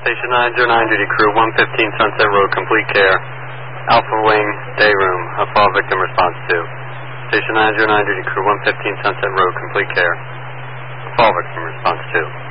Station 909 duty crew, 115 Sunset Road, complete care. Alpha Wing, day room, a fall victim response to. Station 909 duty crew, 115 Sunset Road, complete care. A fall victim response to.